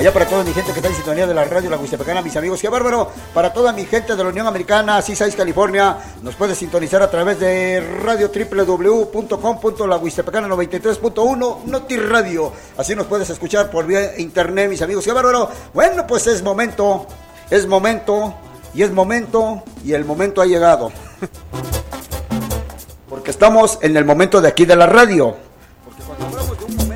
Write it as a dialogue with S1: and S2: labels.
S1: Allá para toda mi gente que está en sintonía de la radio La Huistepecana, mis amigos, qué bárbaro. Para toda mi gente de la Unión Americana, Seaside, California, nos puede sintonizar a través de radio www.com.lahuistepecana93.1 Noti Radio. Así nos puedes escuchar por vía internet, mis amigos, qué bárbaro. Bueno, pues es momento, y el momento ha llegado. Porque estamos en el momento de aquí de la radio.